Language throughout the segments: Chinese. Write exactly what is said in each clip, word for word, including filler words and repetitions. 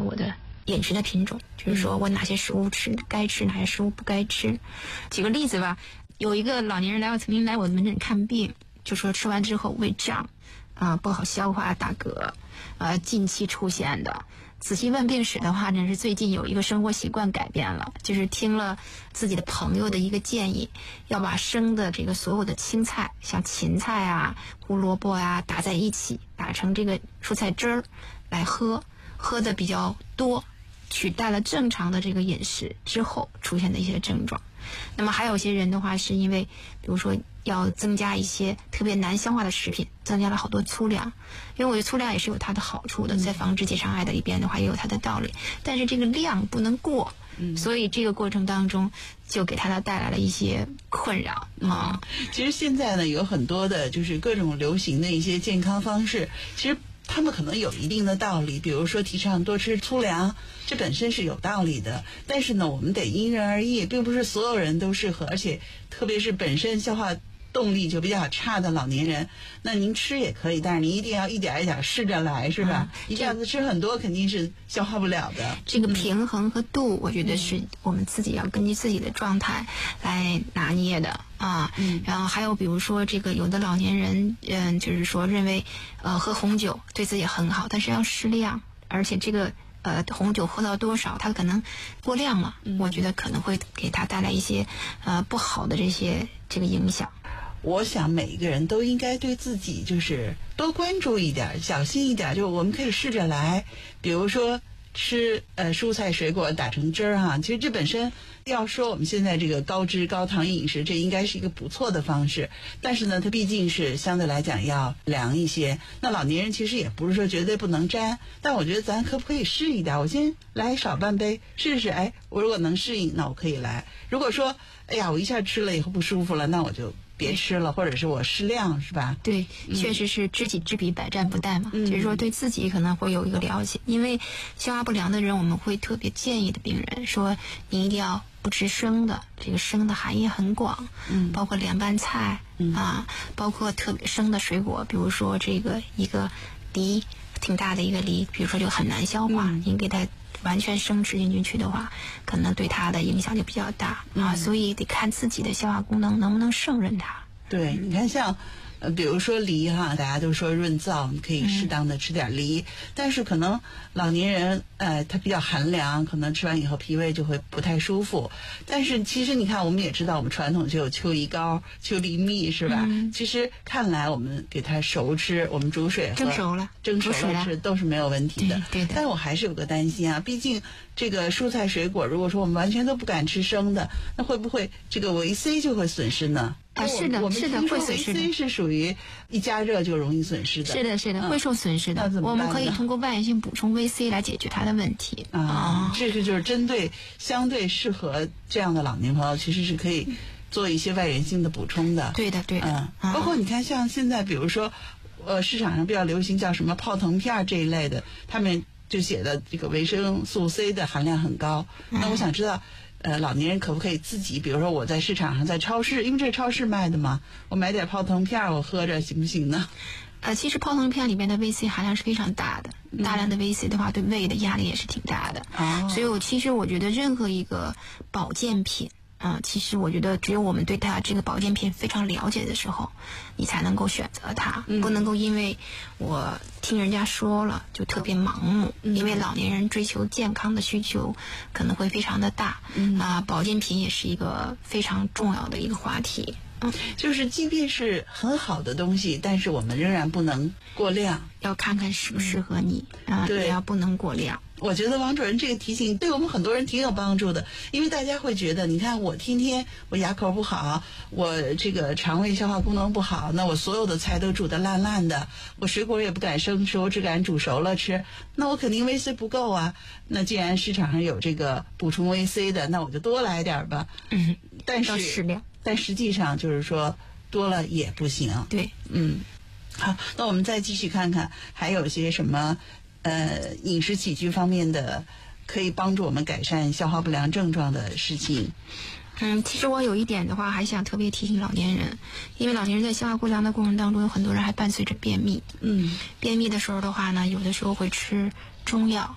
我的饮食的品种，就是说我哪些食物吃该吃，哪些食物不该吃。举个例子吧，有一个老年人来，我曾经来我的门诊看病，就说吃完之后胃胀啊、呃，不好消化，打嗝，呃，近期出现的。仔细问病史的话呢，是最近有一个生活习惯改变了，就是听了自己的朋友的一个建议，要把生的这个所有的青菜，像芹菜啊、胡萝卜啊，打在一起，打成这个蔬菜汁儿来喝，喝的比较多，取代了正常的这个饮食之后出现的一些症状。那么还有些人的话，是因为比如说要增加一些特别难消化的食品，增加了好多粗粮，因为我觉得粗粮也是有它的好处的，在防止结肠癌的里边的话也有它的道理，但是这个量不能过，所以这个过程当中就给他带来了一些困扰啊、 嗯。其实现在呢，有很多的就是各种流行的一些健康方式，其实他们可能有一定的道理，比如说提倡多吃粗粮，这本身是有道理的。但是呢，我们得因人而异，并不是所有人都适合，而且特别是本身消化动力就比较差的老年人，那您吃也可以，但是您一定要一点一点试着来，是吧？嗯、一下子吃很多肯定是消化不了的。 这个平衡和度，我觉得是我们自己要根据自己的状态来拿捏的啊。嗯、然后还有比如说这个有的老年人，嗯，就是说认为呃喝红酒对自己很好，但是要适量，而且这个。呃，红酒喝到多少，它可能过量了，嗯、我觉得可能会给他带来一些呃不好的这些这个影响。 我想每一个人都应该对自己就是多关注一点，小心一点，就我们可以试着来，比如说吃呃蔬菜水果打成汁儿哈，其实这本身要说我们现在这个高脂高糖饮食，这应该是一个不错的方式，但是呢，它毕竟是相对来讲要凉一些。那老年人其实也不是说绝对不能沾，但我觉得咱可不可以试一点？我先来少半杯试试，哎，我如果能适应，那我可以来。如果说，哎呀，我一下吃了以后不舒服了，那我就别吃了，或者是我适量，是吧？ 对，确实是知己知彼，百战不殆嘛。嗯、就是说对自己可能会有一个了解，因为消化不良的人，我们会特别建议的病人说，你一定要不吃生的，这个生的含义很广，嗯，包括凉拌菜、嗯、啊，包括特别生的水果，比如说这个一个梨，挺大的一个梨，比如说就很难消化，嗯、你给它完全生吃进去的话，可能对它的影响就比较大、嗯、啊，所以得看自己的消化功能能不能胜任它。 对，你看像呃，比如说梨哈，大家都说润燥，你可以适当的吃点梨，嗯、但是可能老年人呃他比较寒凉，可能吃完以后脾胃就会不太舒服。但是其实你看，我们也知道，我们传统就有秋梨膏、秋梨蜜，是吧？嗯、其实看来我们给它熟吃，我们煮水喝蒸熟了， 蒸熟了吃都是没有问题的。 对的。 但是我还是有个担心啊，毕竟这个蔬菜水果，如果说我们完全都不敢吃生的，那会不会这个维 C 就会损失呢？ 啊，是的，是的，会损失的。 维 C 是属于一加热就容易损失的。 是的，是的，嗯、会受损失的。 那怎么办呢？ 我们可以通过外源性补充 维 C 来解决它的问题啊。啊这是就是针对相对适合这样的老年朋友，其实是可以做一些外源性的补充的。 对的，对的。 嗯，啊、包括你看，像现在比如说，呃，市场上比较流行叫什么泡腾片这一类的，他们就写的这个维生素 C 的含量很高。嗯、那我想知道。呃，老年人可不可以自己，比如说我在市场上，在超市，因为这是超市卖的嘛，我买点泡腾片我喝着行不行呢？ 呃，其实泡腾片里面的 维 C 含量是非常大的，嗯、大量的 维 C 的话，对胃的压力也是挺大的。哦，所以我其实我觉得任何一个保健品。嗯，其实我觉得只有我们对它这个保健品非常了解的时候，你才能够选择它，嗯、不能够因为我听人家说了就特别盲目，嗯、因为老年人追求健康的需求可能会非常的大，嗯、啊，保健品也是一个非常重要的一个话题。 嗯，就是即便是很好的东西，但是我们仍然不能过量， 要看看适不适合你，嗯、啊， 对， 也要不能过量。 我觉得王主任这个提醒对我们很多人挺有帮助的，因为大家会觉得，你看我天天我牙口不好，我这个肠胃消化功能不好，那我所有的菜都煮得烂烂的，我水果也不敢生吃，我只敢煮熟了吃，那我肯定 维 C 不够啊。那既然市场上有这个补充 维 C 的，那我就多来点吧。 嗯， 但是适量， 但实际上就是说多了也不行。 对， 嗯，好，那我们再继续看看还有些什么。呃，饮食起居方面的可以帮助我们改善消化不良症状的事情。 嗯，其实我有一点的话，还想特别提醒老年人，因为老年人在消化不良的过程当中，有很多人还伴随着便秘。嗯，便秘的时候的话呢，有的时候会吃中药。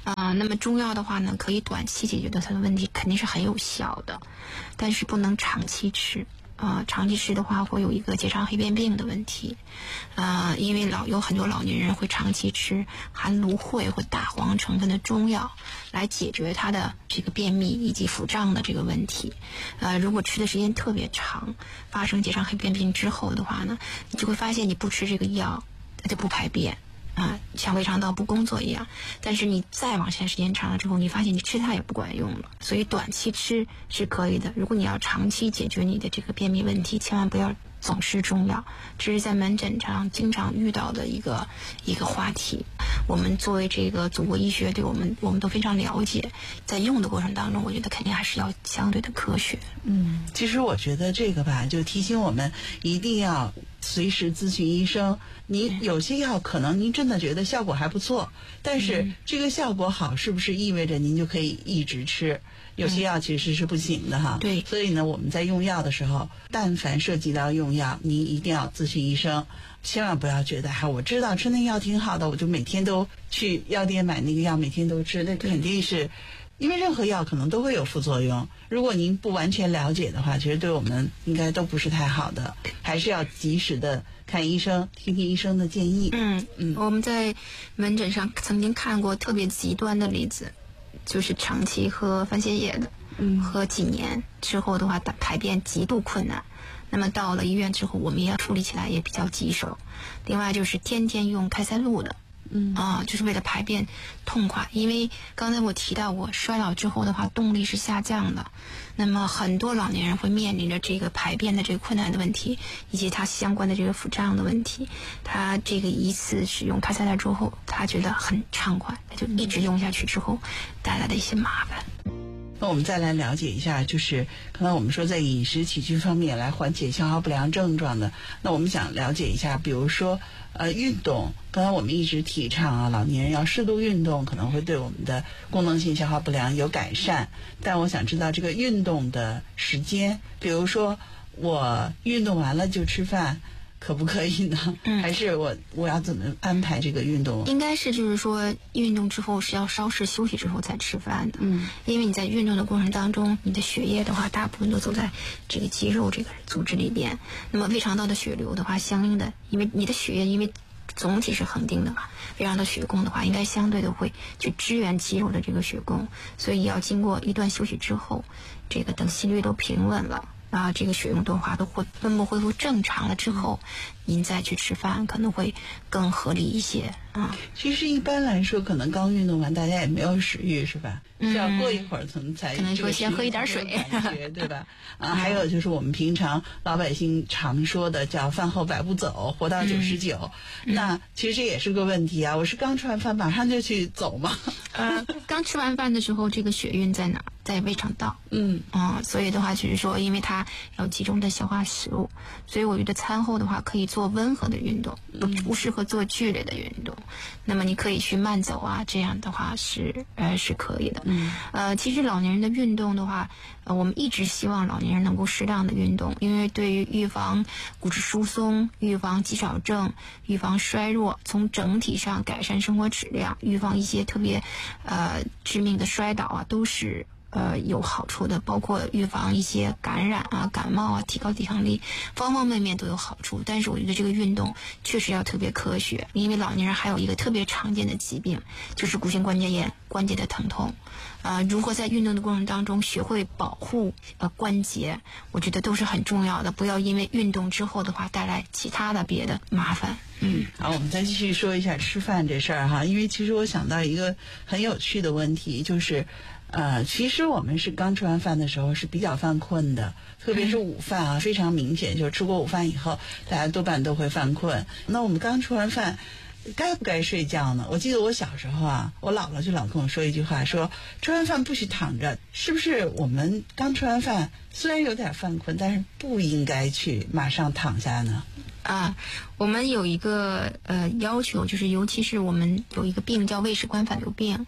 啊、呃，那么中药的话呢，可以短期解决的它的问题，肯定是很有效的，但是不能长期吃。啊、呃，长期吃的话会有一个结肠黑变病的问题，啊、呃，因为老有很多老年人会长期吃含芦荟或大黄成分的中药来解决他的这个便秘以及腹胀的这个问题。呃，如果吃的时间特别长，发生结肠黑变病之后的话呢，你就会发现你不吃这个药，它就不排便。啊，像胃肠道不工作一样，但是你再往前时间长了之后，你发现你吃它也不管用了。所以短期吃是可以的，如果你要长期解决你的这个便秘问题，千万不要总吃中药。这是在门诊上经常遇到的一个一个话题。我们作为这个祖国医学，对我们我们都非常了解，在用的过程当中，我觉得肯定还是要相对的科学。 嗯，其实我觉得这个吧，就提醒我们一定要随时咨询医生。你有些药可能您真的觉得效果还不错，但是这个效果好是不是意味着您就可以一直吃？有些药其实是不行的哈。 对， 所以呢，我们在用药的时候，但凡涉及到用药，您一定要咨询医生，千万不要觉得哈，我知道吃那药挺好的，我就每天都去药店买那个药，每天都吃，那肯定是。因为任何药可能都会有副作用，如果您不完全了解的话，其实对我们应该都不是太好的，还是要及时的看医生，听听医生的建议。 嗯嗯， 我们在门诊上曾经看过特别极端的例子，就是长期喝番泻叶的， 嗯， 喝几年之后的话，排便极度困难。那么到了医院之后，我们也要处理起来也比较棘手。另外就是天天用开塞露的。嗯啊，就是为了排便痛快，因为刚才我提到过，衰老之后的话，动力是下降的，那么很多老年人会面临着这个排便的这个困难的问题，以及他相关的这个腹胀的问题。他这个一次使用开塞露之后，他觉得很畅快，就一直用下去之后带来的一些麻烦。 那我们再来了解一下，就是可能我们说在饮食起居方面来缓解消化不良症状的，那我们想了解一下，比如说呃运动，刚才我们一直提倡啊，老年人要适度运动，可能会对我们的功能性消化不良有改善。但我想知道这个运动的时间，比如说我运动完了就吃饭，可不可以呢？嗯、还是我我要怎么安排这个运动？ 应该是就是说，运动之后是要稍事休息之后才吃饭的。嗯，因为你在运动的过程当中，你的血液的话，大部分都走在这个肌肉这个组织里边。那么胃肠道的血流的话，相应的，因为你的血液因为总体是恒定的嘛，胃肠道血供的话，应该相对的会去支援肌肉的这个血供，所以要经过一段休息之后，这个等心率都平稳了。啊，这个血用动画都恢分布恢复正常了之后，您再去吃饭可能会更合理一些啊。 其实一般来说，可能刚运动完，大家也没有食欲，是吧？嗯，是要过一会儿才才可能说先喝一点水， 感觉对吧？啊，还有就是我们平常老百姓常说的叫饭后百步走，活到九十九。那其实这也是个问题啊！我是刚吃完饭马上就去走吗？ 呃，刚吃完饭的时候，这个血运在哪？在胃肠道。嗯啊、呃，所以的话就是说，因为它要集中的消化食物，所以我觉得餐后的话可以做温和的运动，不不适合做剧烈的运动。那么你可以去慢走啊，这样的话是呃是可以的。嗯，呃，其实老年人的运动的话，呃，我们一直希望老年人能够适当的运动，因为对于预防骨质疏松、预防肌少症、预防衰弱，从整体上改善生活质量，预防一些特别呃致命的摔倒啊，都是。呃，有好处的，包括预防一些感染啊、感冒啊，提高抵抗力，方方面面都有好处。但是我觉得这个运动确实要特别科学，因为老年人还有一个特别常见的疾病，就是骨性关节炎、关节的疼痛。啊、呃，如何在运动的过程当中学会保护呃关节，我觉得都是很重要的。不要因为运动之后的话带来其他的别的麻烦。嗯， 好，我们再继续说一下吃饭这事儿哈，因为其实我想到一个很有趣的问题，就是。呃，其实我们是刚吃完饭的时候是比较犯困的，特别是午饭啊，非常明显，就是吃过午饭以后，大家多半都会犯困。那我们刚吃完饭，该不该睡觉呢？我记得我小时候啊，我姥姥就老跟我说一句话，说吃完饭不许躺着。是不是我们刚吃完饭，虽然有点犯困，但是不应该去马上躺下呢？ 啊，我们有一个呃要求，就是尤其是我们有一个病叫胃食管反流病。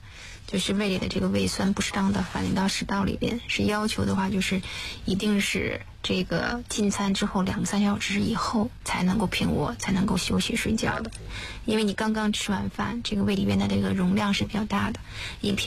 就是胃里的这个胃酸不适当的反映到食道里边。是要求的话，就是一定是这个进餐之后两三小时以后才能够平卧，才能够休息睡觉的。因为你刚刚吃完饭，这个胃里边的这个容量是比较大的，一